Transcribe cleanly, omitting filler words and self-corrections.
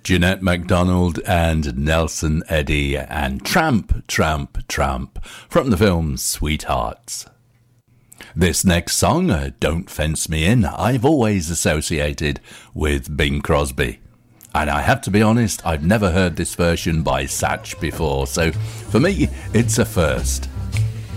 Jeanette MacDonald and Nelson Eddy and Tramp, Tramp, Tramp from the film Sweethearts. This next song, Don't Fence Me In, I've always associated with Bing Crosby. And I have to be honest, I've never heard this version by Satch before, so for me, it's a first.